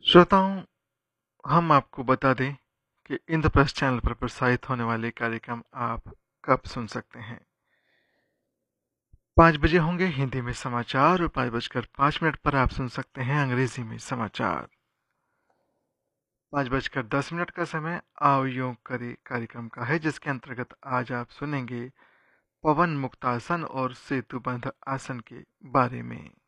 श्रोताओं, हम आपको बता दें कि इंद्रप्रस्थ चैनल पर प्रसारित होने वाले कार्यक्रम आप कब सुन सकते हैं। 5 बजे होंगे हिंदी में समाचार और 5:05 पर आप सुन सकते हैं अंग्रेजी में समाचार। 5:10 का समय आओ योग करे कार्यक्रम का है, जिसके अंतर्गत आज आप सुनेंगे पवन मुक्तासन और सेतुबंध आसन के बारे में।